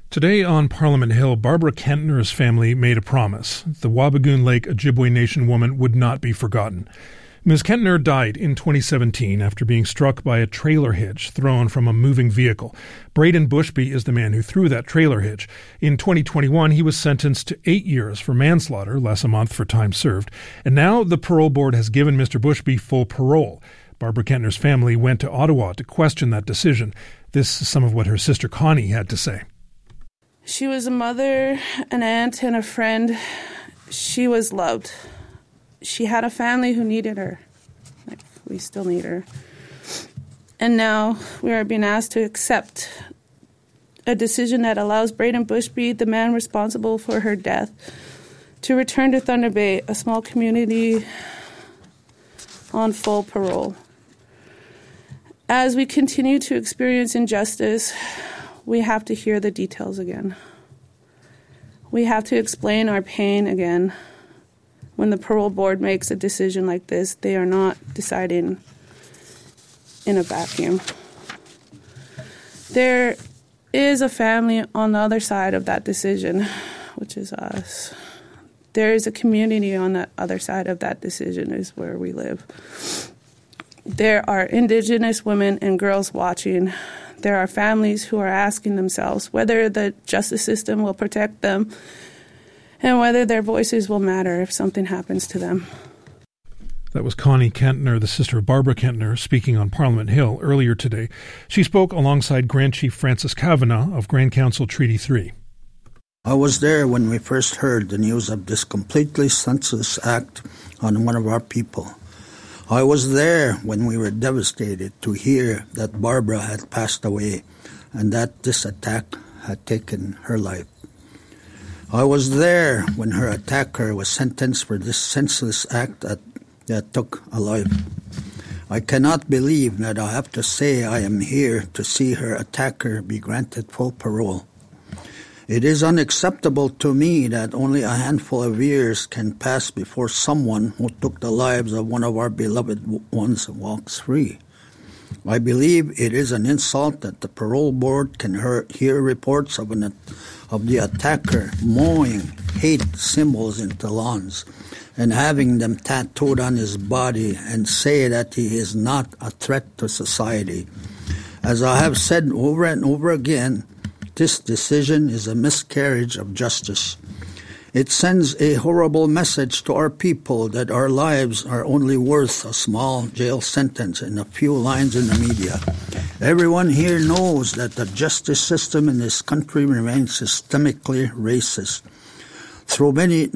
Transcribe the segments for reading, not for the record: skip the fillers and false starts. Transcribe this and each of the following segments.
Today on Parliament Hill, Barbara Kentner's family made a promise. The Wabigoon Lake Ojibwe Nation woman would not be forgotten. Ms. Kentner died in 2017 after being struck by a trailer hitch thrown from a moving vehicle. Braden Bushby is the man who threw that trailer hitch. In 2021, he was sentenced to 8 years for manslaughter, less a month for time served. And now the parole board has given Mr. Bushby full parole. Barbara Kentner's family went to Ottawa to question that decision. This is some of what her sister Connie had to say. She was a mother, an aunt, and a friend. She was loved. She had a family who needed her. We still need her. And now we are being asked to accept a decision that allows Braden Bushby, the man responsible for her death, to return to Thunder Bay, a small community, on full parole. As we continue to experience injustice, we have to hear the details again. We have to explain our pain again. When the parole board makes a decision like this, they are not deciding in a vacuum. There is a family on the other side of that decision, which is us. There is a community on the other side of that decision, is where we live. There are Indigenous women and girls watching. There are families who are asking themselves whether the justice system will protect them and whether their voices will matter if something happens to them. That was Connie Kentner, the sister of Barbara Kentner, speaking on Parliament Hill earlier today. She spoke alongside Grand Chief Francis Kavanagh of Grand Council Treaty 3. I was there when we first heard the news of this completely senseless act on one of our people. I was there when we were devastated to hear that Barbara had passed away and that this attack had taken her life. I was there when her attacker was sentenced for this senseless act that took a life. I cannot believe that I have to say I am here to see her attacker be granted full parole. It is unacceptable to me that only a handful of years can pass before someone who took the lives of one of our beloved ones walks free. I believe it is an insult that the parole board can hear reports of the attacker mowing hate symbols into lawns and having them tattooed on his body and say that he is not a threat to society. As I have said over and over again, this decision is a miscarriage of justice. It sends a horrible message to our people that our lives are only worth a small jail sentence and a few lines in the media. Everyone here knows that the justice system in this country remains systemically racist. Though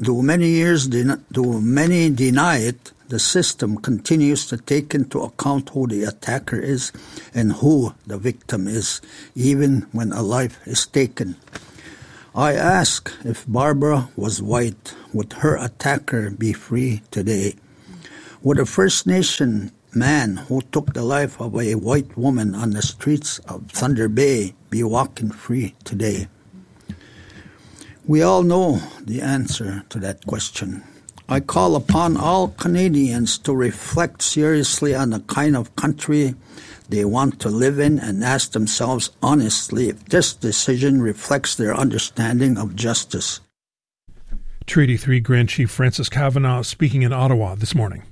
many deny it, the system continues to take into account who the attacker is and who the victim is, even when a life is taken. I ask, if Barbara was white, would her attacker be free today? Would a First Nation man who took the life of a white woman on the streets of Thunder Bay be walking free today? We all know the answer to that question. I call upon all Canadians to reflect seriously on the kind of country they want to live in and ask themselves honestly if this decision reflects their understanding of justice. Treaty 3 Grand Chief Francis Kavanagh speaking in Ottawa this morning.